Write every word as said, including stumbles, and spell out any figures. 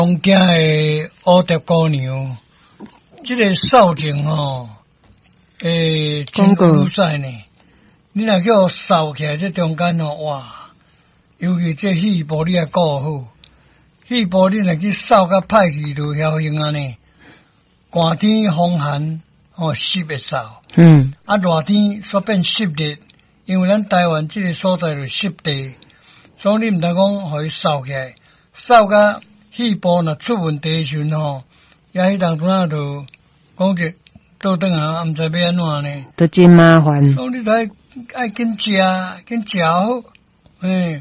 东京的乌蝶姑娘，这个扫帚吼，诶，真有赛呢。你若叫扫起来，这中间吼，哇，尤其这细部你也顾好，细部你若去扫甲歹去就侥幸啊呢。寒天风寒，吼湿会扫。 嗯。 啊，热天煞变湿热，因为咱台湾这个所在就湿地，所以你毋通讲互伊扫起来，扫甲细部若出问题时阵吼，也迄当阵啊就讲者倒转啊，毋知要安怎呢？ 都真麻烦。 所以你爱爱紧食，紧食好，嘿。